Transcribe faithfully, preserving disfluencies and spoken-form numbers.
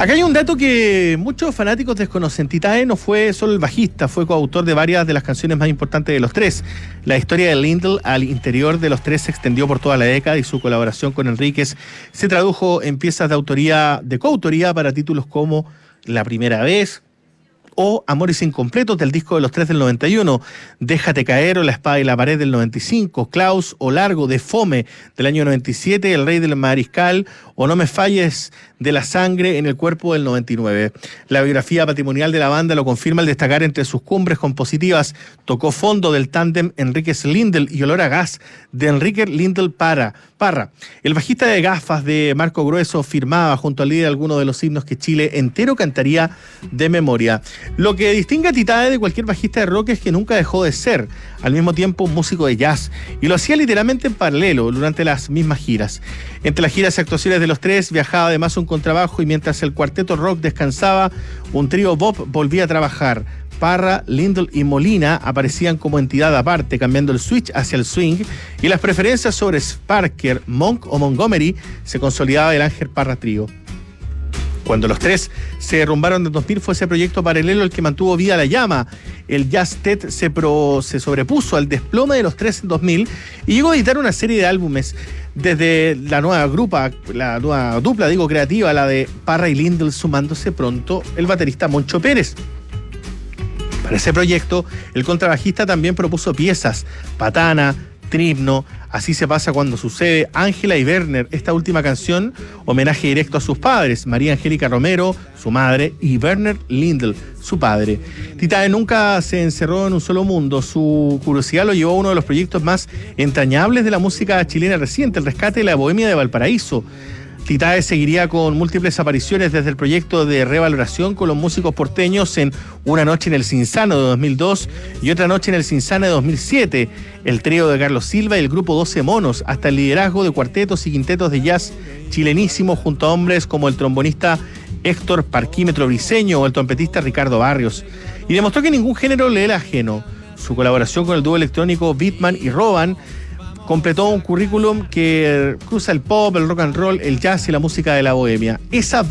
Acá hay un dato que muchos fanáticos desconocen. Titae no fue solo el bajista, fue coautor de varias de las canciones más importantes de Los Tres. La historia de Lyndall al interior de Los Tres se extendió por toda la década y su colaboración con Enríquez se tradujo en piezas de autoría, de coautoría para títulos como La Primera Vez o Amores Incompletos del disco de Los Tres del noventa y uno, Déjate Caer o La Espada y la Pared del noventa y cinco, Klaus o Largo de Fome del año noventa y siete, El Rey del Mariscal o No me falles de La Sangre en el Cuerpo del noventa y nueve. La biografía patrimonial de la banda lo confirma al destacar entre sus cumbres compositivas Tocó Fondo del tándem Enríquez-Lyndall y Olor a Gas de Enrique Lyndall Parra. Parra. El bajista de gafas de Marco Grueso firmaba junto al líder algunos de los himnos que Chile entero cantaría de memoria. Lo que distingue a Titae de cualquier bajista de rock es que nunca dejó de ser, al mismo tiempo, un músico de jazz, y lo hacía literalmente en paralelo durante las mismas giras. Entre las giras y actuaciones de Los Tres viajaba además un contrabajo y mientras el cuarteto rock descansaba, un trío bop volvía a trabajar. Parra, Lyndall y Molina aparecían como entidad aparte, cambiando el switch hacia el swing, y las preferencias sobre Parker, Monk o Montgomery se consolidaba el Ángel Parra Trío. Cuando Los Tres se derrumbaron en dos mil fue ese proyecto paralelo el que mantuvo vida la llama. El Jazz Tet se, pro, se sobrepuso al desplome de Los Tres en dos mil y llegó a editar una serie de álbumes. Desde la nueva grupa, la nueva dupla, digo, creativa, la de Parra y Lyndall, sumándose pronto el baterista Moncho Pérez. Para ese proyecto, el contrabajista también propuso piezas, Patana, Trimno, Así se pasa cuando sucede, Ángela y Werner, esta última canción, homenaje directo a sus padres, María Angélica Romero, su madre, y Werner Lyndall, su padre. Titae nunca se encerró en un solo mundo, su curiosidad lo llevó a uno de los proyectos más entrañables de la música chilena reciente, el rescate de la Bohemia de Valparaíso. Titae seguiría con múltiples apariciones desde el proyecto de revaloración con los músicos porteños en Una Noche en el Cinzano de dos mil dos y Otra Noche en el Cinzano de dos mil siete, el trío de Carlos Silva y el grupo doce Monos, hasta el liderazgo de cuartetos y quintetos de jazz chilenísimos junto a hombres como el trombonista Héctor Parquímetro Briceño o el trompetista Ricardo Barrios. Y demostró que ningún género le era ajeno. Su colaboración con el dúo electrónico Beatman y Roban completó un currículum que cruza el pop, el rock and roll, el jazz y la música de la bohemia. Esa